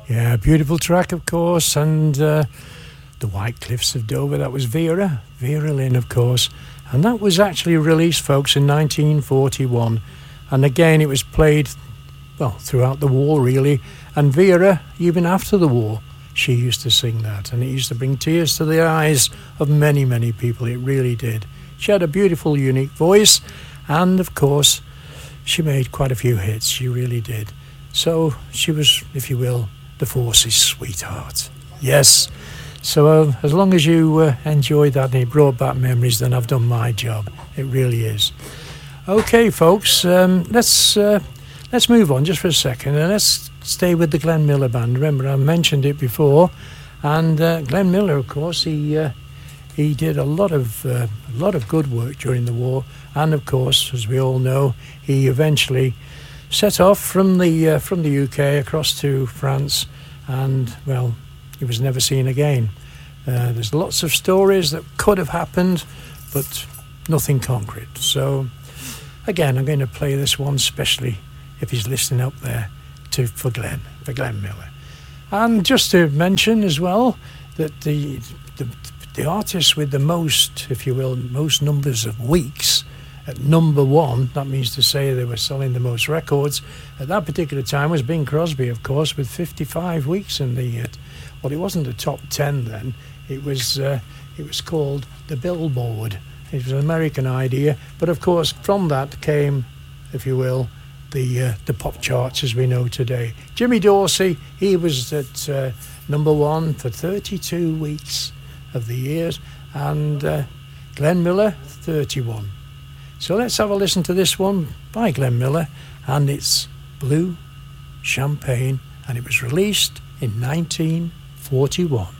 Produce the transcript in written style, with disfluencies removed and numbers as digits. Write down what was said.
Yeah, beautiful track, of course, and the White Cliffs of Dover. That was Vera Lynn, of course, and that was actually released, folks, in 1941. And again, it was played, well, throughout the war, really. And Vera, even after the war, she used to sing that, and it used to bring tears to the eyes of many, many people. It really did. She had a beautiful, unique voice, and of course, she made quite a few hits. She really did. So she was, if you will, the Forces' sweetheart. Yes. So as long as you enjoyed that and it brought back memories, then I've done my job. It really is. Okay, folks, let's move on just for a second, and let's stay with the Glenn Miller Band. Remember, I mentioned it before, and Glenn Miller, of course, he did a lot of good work during the war, and of course, as we all know, he eventually set off from the UK across to France, and well, he was never seen again. There's lots of stories that could have happened, but nothing concrete. So again, I'm going to play this one specially if he's listening up there for Glenn Miller. And just to mention as well that the artist with the most, if you will, most numbers of weeks at number one, that means to say they were selling the most records at that particular time, was Bing Crosby, of course, with 55 weeks in the well, it wasn't the top 10 then. It was called the Billboard. It was an American idea, but of course from that came, if you will, the pop charts as we know today. Jimmy Dorsey, he was at number one for 32 weeks of the years, and Glenn Miller 31. So let's have a listen to this one by Glenn Miller, and it's Blue Champagne, and it was released in 1941.